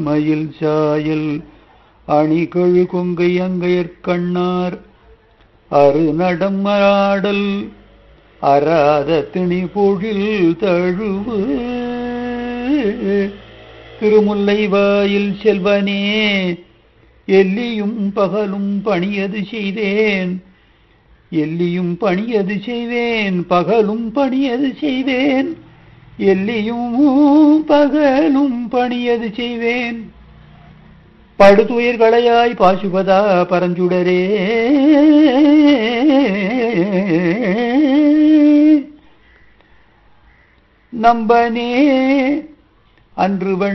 மயில் சாயல் அணிகழு கொங்கை அங்கையற்கண்ணார் அருநடம் ஆடல் அராத திணி பொழில் தழுவு திருமுல்லை வாயில் செல்வனே எல்லியும் பகலும் பணியது செய்வேன் எல்லியும் பணியது செய்வேன் பகலும் பணியது செய்வேன் எல்லியும் பகலும் பணியது செய்வேன் படுதுயர்களையாய் பாசுபதா பரஞ்சுடரே நம்பனே அன்று